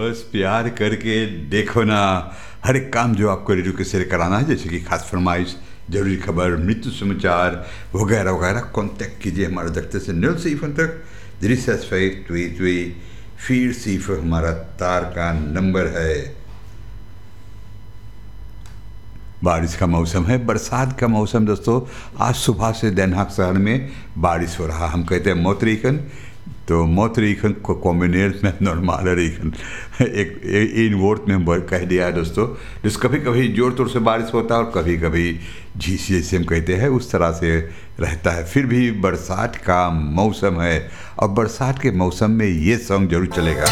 बस प्यार करके देखो ना। हर एक काम जो आपको रेडियो के सिरे कराना है, जैसे कि खास फरमाइश, जरूरी खबर, मृत्यु समाचार वगैरह वगैरह, कॉन्टेक्ट कीजिए हमारे दफ्तर से 0 तक 365 फिर सिर्फ हमारा तार का नंबर है। बारिश का मौसम है, बरसात का मौसम दोस्तों। आज सुबह से Den Haag शहर में बारिश हो रहा। हम कहते हैं मोतरीखन, तो मोतरीखन को कॉम्बिनेट में नॉर्मल रीखन एक इन वोर्ड में हम कह दिया है दोस्तों। जिस कभी कभी ज़ोर तोर से बारिश होता है और कभी कभी झीस जैसे हम कहते हैं उस तरह से रहता है। फिर भी बरसात का मौसम है और बरसात के मौसम में ये सॉन्ग जरूर चलेगा।